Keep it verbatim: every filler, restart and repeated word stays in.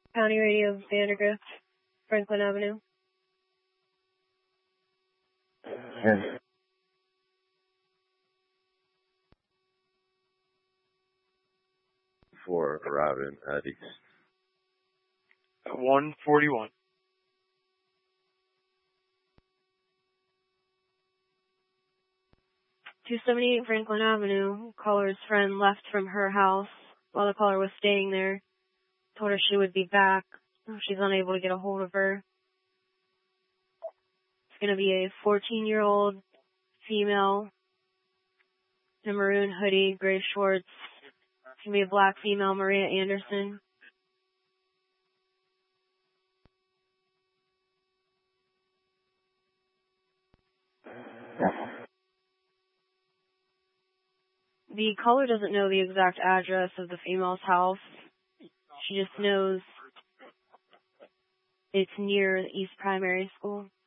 County Radio, Vandergrift, Franklin Avenue. And for Robin at East. one forty-one. two seventy-eight Franklin Avenue. Caller's friend left from her house while the caller was staying there. Told her she would be back. She's unable to get a hold of her. It's going to be a fourteen-year-old female in a maroon hoodie, gray shorts. It's going to be a black female, Maria Anderson. The caller doesn't know the exact address of the female's house. She just knows it's near the East Primary School.